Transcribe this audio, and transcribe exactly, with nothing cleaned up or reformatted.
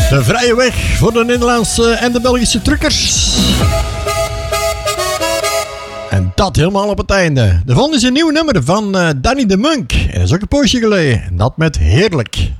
De vrije weg voor de Nederlandse en de Belgische truckers. En dat helemaal op het einde. De volgende is een nieuw nummer van uh, Danny de Munk. En dat is ook een poosje geleden. En dat met Heerlijk.